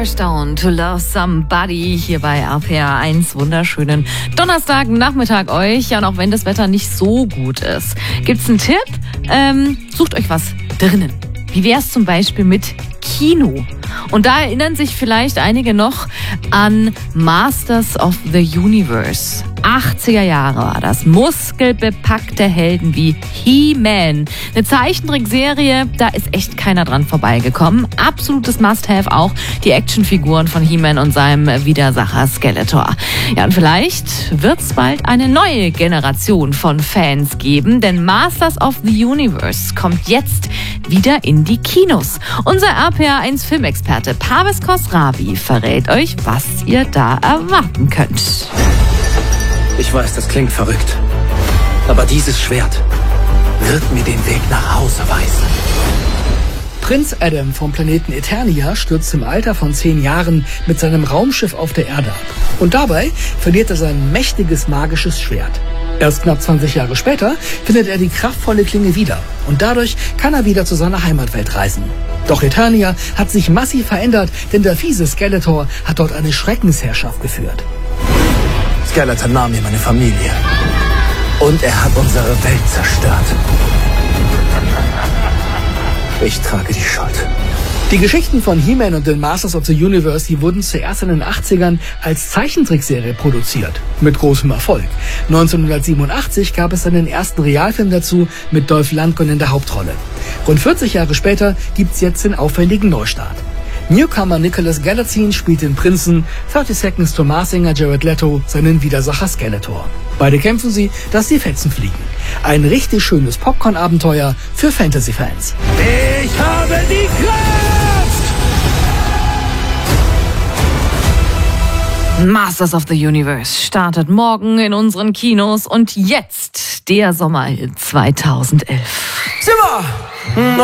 Oliver Stone, To Love Somebody, hier bei RPR 1. Wunderschönen Donnerstagnachmittag euch. Ja, und auch wenn das Wetter nicht so gut ist, gibt's einen Tipp? Sucht euch was drinnen. Wie wär's zum Beispiel mit Kino? Und da erinnern sich vielleicht einige noch an Masters of the Universe. 80er Jahre war das. Muskelbepackte Helden wie He-Man. Eine Zeichentrickserie, da ist echt keiner dran vorbeigekommen. Absolutes Must-Have auch die Actionfiguren von He-Man und seinem Widersacher Skeletor. Ja, und vielleicht wird's bald eine neue Generation von Fans geben, denn Masters of the Universe kommt jetzt wieder in die Kinos. Unser RPR 1 Filmexperte Parvez Khosravi verrät euch, was ihr da erwarten könnt. Ich weiß, das klingt verrückt. Aber dieses Schwert wird mir den Weg nach Hause weisen. Prinz Adam vom Planeten Eternia stürzt im Alter von 10 Jahren mit seinem Raumschiff auf der Erde ab. Und dabei verliert er sein mächtiges magisches Schwert. Erst knapp 20 Jahre später findet er die kraftvolle Klinge wieder. Und dadurch kann er wieder zu seiner Heimatwelt reisen. Doch Eternia hat sich massiv verändert, denn der fiese Skeletor hat dort eine Schreckensherrschaft geführt. Skeletor nahm mir meine Familie. Und er hat unsere Welt zerstört. Ich trage die Schuld. Die Geschichten von He-Man und den Masters of the Universe, die wurden zuerst in den 80ern als Zeichentrickserie produziert. Mit großem Erfolg. 1987 gab es dann den ersten Realfilm dazu mit Dolph Lundgren in der Hauptrolle. Rund 40 Jahre später gibt's jetzt den aufwendigen Neustart. Newcomer Nicholas Galitzine spielt den Prinzen, 30 Seconds to Mars-Sänger Jared Leto seinen Widersacher Skeletor. Beide kämpfen sie, dass die Fetzen fliegen. Ein richtig schönes Popcorn-Abenteuer für Fantasy-Fans. Ich habe die Kraft! Masters of the Universe startet morgen in unseren Kinos und jetzt der Sommerhit 2011. Zimmer!